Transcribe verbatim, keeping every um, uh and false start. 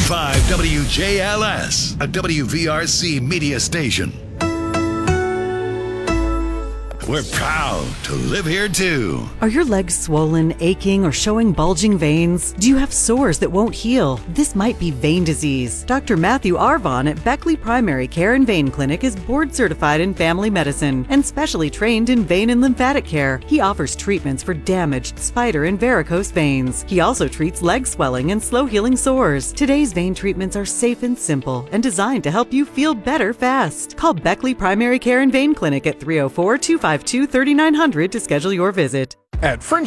five W J L S, a W V R C media station. We're proud to live here too. Are your legs swollen, aching, or showing bulging veins? Do you have sores that won't heal? This might be vein disease. Doctor Matthew Arvon at Beckley Primary Care and Vein Clinic is board certified in family medicine and specially trained in vein and lymphatic care. He offers treatments for damaged spider and varicose veins. He also treats leg swelling and slow healing sores. Today's vein treatments are safe and simple and designed to help you feel better fast. Call Beckley Primary Care and Vein Clinic at three oh four, two five two, three nine zero zero to schedule your visit. At French